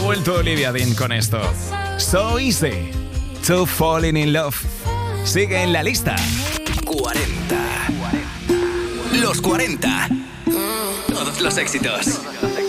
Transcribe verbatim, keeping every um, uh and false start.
vuelto Olivia Dean con esto. So easy to falling in love. Sigue en la lista. cuarenta. Los cuarenta. Todos los éxitos.